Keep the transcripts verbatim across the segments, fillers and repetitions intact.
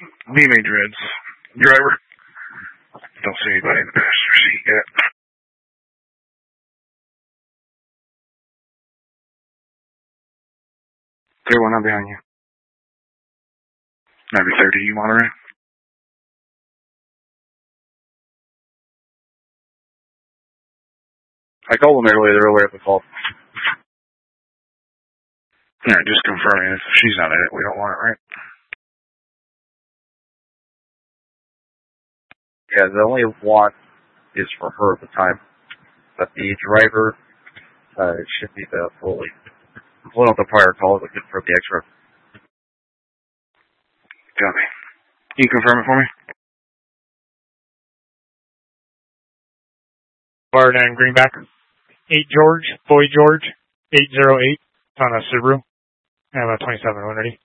V Madrid's driver. Don't see anybody in the passenger seat yet. three one, I'm behind you. ninety thirty, you Monterey? I called them earlier, they're aware of the call. Alright, just confirming if she's not in it, we don't want it, right? Yeah, the only want is for her at the time. But the driver, uh, it should be the fully. I'm pulling out the prior call, but good for the extra. Got me. Can you confirm it for me? Bar nine Greenback. eight George, Boy George, eight zero eight. It's on a Subaru. I have a twenty-seven when ready.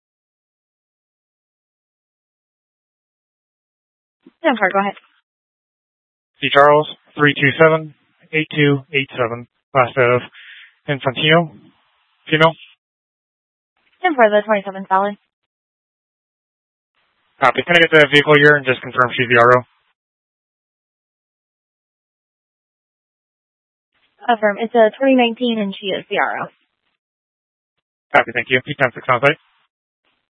ten four, go ahead. C. Charles, three two seven, eight two eight seven. Last of Infantino. Female. ten four, the twenty-seven, Sally. Copy. Can I get the vehicle year and just confirm she's the R O? Affirm. It's a twenty nineteen and she is the R O. Copy, thank you. P ten six on site.